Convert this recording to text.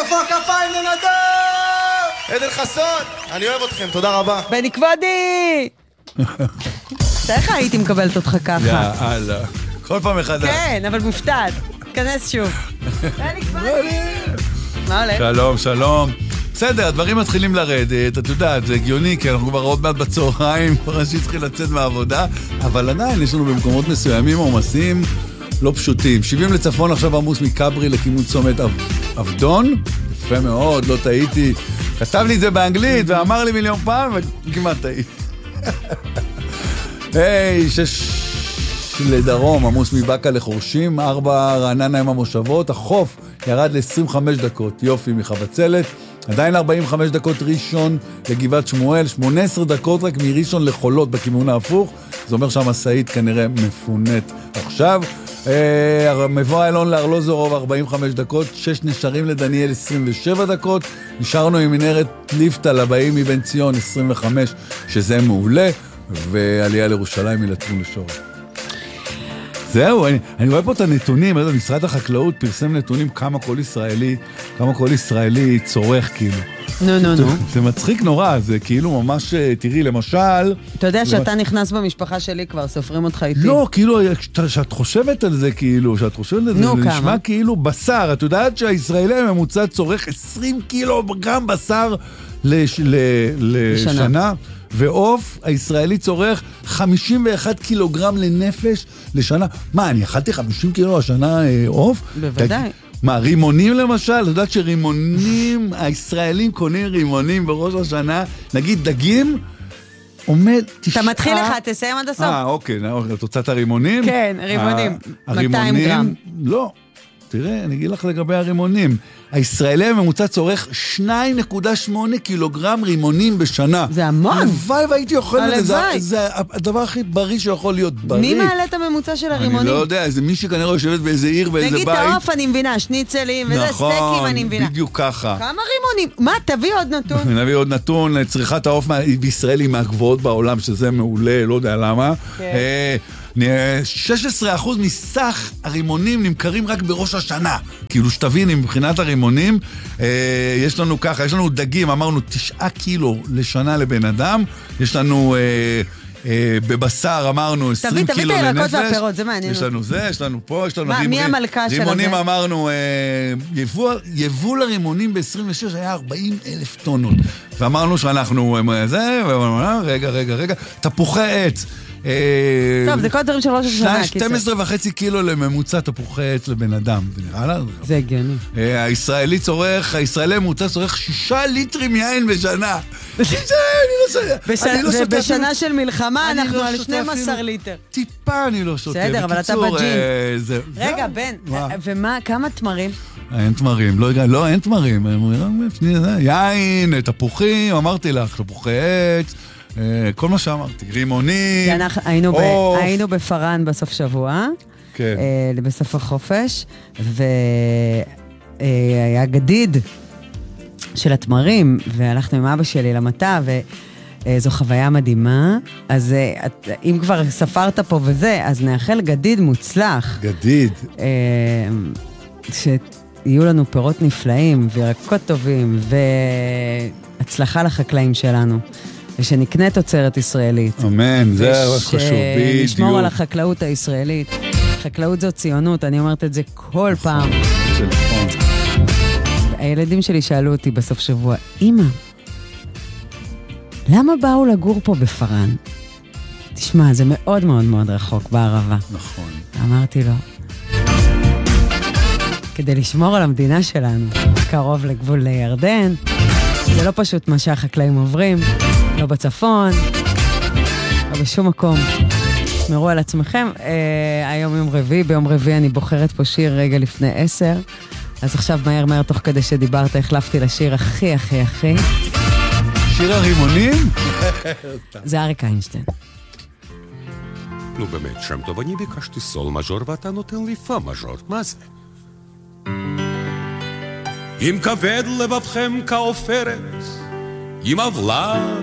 איפה הכפיים לנדב? עדן חסון, אני אוהב אתכם, תודה רבה. בני כבודי! איך הייתי מקבלת אותך ככה? יאללה. כל פעם מחדש. כן, אבל מופתעת. כנס שוב. בני כבודי! מה הולך? שלום, שלום. בסדר, הדברים מתחילים לרדת, את יודעת, זה הגיוני, כי אנחנו כבר עוד מעט בצהריים, כבר אנשים צריכים לצאת מהעבודה, אבל עדיין יש לנו במקומות מסוימים עומסים לא פשוטים. 70 לצפון עכשיו עמוס מקברי לכיוון צומת אבדון, יפה מאוד, לא טעיתי. כתב לי את זה באנגלית ואמר לי מיליון פעם, וכמעט טעיתי. היי, 6 לדרום, עמוס מבקה לחורשים, 4 רעננה עם המושבות, החוף ירד ל-25 דקות, יופי מחבצלת, עדיין 45 דקות ראשון לגבעת שמואל, 18 דקות רק מראשון לחולות בכיוון ההפוך, זה אומר שהמסעית כנראה מפונית עכשיו. מבוא איילון לארלוזורוב 45 דקות, 6 נשארים לדניאל 27 דקות, נשארנו עם מנהרת ליפטה לבאים מבן ציון 25, שזה מעולה, ועלייה לירושלים מלטרון לשור. זהו, אני רואה פה את הנתונים, משרד החקלאות פרסם נתונים כמה כל ישראלי צורך כאילו. נו. זה מצחיק נורא, זה כאילו ממש, תראי, למשל... אתה יודע שאתה נכנס במשפחה שלי כבר, סופרים אותך איתי. לא, כאילו, שאת חושבת על זה כאילו, זה נשמע כאילו בשר. את יודעת שהישראלי הממוצע צורך 20 קילוגרם בשר לשנה, ועוף הישראלי צורך 51 קילוגרם לנפש לשנה. מה, אני אכלתי 50 קילו השנה עוף? בוודאי. מה, רימונים למשל? את יודעת שרימונים, הישראלים קונים רימונים בראש השנה, נגיד דגים, עומד 9... אתה מתחיל לך, תסיים עד הסוף. אוקיי, את רוצה את הרימונים? כן, רימונים, 200 גרם. לא, תראה, אני אגיד לך לגבי הרימונים. הישראלי הממוצע צורך 2.8 קילוגרם רימונים בשנה. זה המון. הלוואי והייתי אוכל את זה. זה הדבר הכי בריא שיכול להיות בריא. מי מעלה את הממוצע של הרימונים? אני לא יודע, איזה מישהי כנראה יושבת באיזה עיר, באיזה בית. נגיד את העוף אני מבינה, שניצלים וזה סטייקים אני מבינה. נכון, בדיוק ככה. כמה רימונים? מה, תביא עוד נתון. נביא עוד נתון, צריכת העוף בישראל היא מהגבוהות בעולם, שזה מעולה, לא יודע למה. 16% מסך הרימונים נמכרים רק בראש השנה. כאילו שתביני, מבחינת הרימונים, יש לנו ככה, יש לנו דגים, אמרנו 9 קילו לשנה לבן אדם, יש לנו בבשר, אמרנו 20 קילו לנפש. תביא את הירקות והפירות, זה מעניין. יש לנו זה, יש לנו פה, יש לנו מי המלכה של הזה? רימונים, אמרנו, יבוא לרימונים ב-26 היה 40,000 טונות. ואמרנו שאנחנו, רגע, תפוחי עץ. טוב, זה כל הדברים של ראש השנה. 12.5 קילו לממוצע תפוחי עץ לבן אדם. זה נראה לה? זה הגיוני. הישראלי הממוצע צורך 6 ליטרים יין בשנה. ובשנה של מלחמה אנחנו על 12 ליטר. טיפה אני לא שותה. בסדר, אבל אתה בג'ין. רגע, בן, כמה תמרים? אין תמרים, לא, אין תמרים. יין, תפוחים, אמרתי לך, תפוחי עץ. כל מה שאמרתי, רימונים, היינו בפרן בסוף שבוע, בסוף החופש, והיה גדיד של התמרים, והלכנו עם אבא שלי למטה, וזו חוויה מדהימה. אז אם כבר ספרת פה וזה, אז נאחל גדיד מוצלח. גדיד. שיהיו לנו פירות נפלאים, וירקות טובים, והצלחה לחקלאים שלנו. ושנקנה תוצרת ישראלית. אמן, זה חשוב, בדיוק. ושנשמור על החקלאות הישראלית. חקלאות זו ציונות, אני אומרת את זה כל פעם. הילדים שלי שאלו אותי בסוף שבוע, אמא, למה באו לגור פה בפרן? תשמע, זה מאוד מאוד מאוד רחוק בערבה. נכון. אמרתי לו, כדי לשמור על המדינה שלנו, קרוב לגבול לירדן, זה לא פשוט מה שהחקלאים עוברים, לא בצפון, לא בשום מקום. תשמרו על עצמכם. היום יום רביעי, ביום רביעי אני בוחרת פה שיר רגע לפני 10, אז עכשיו מהר תוך כדי שדיברת החלפתי לשיר הכי. שיר הרימונים? זה אריק איינשטיין. נו באמת, שם טוב, אני ביקשתי סול מז'ור ואתה נותן לי פה מז'ור, מה זה? אם כבד לבבכם כעופרת, אם אבלה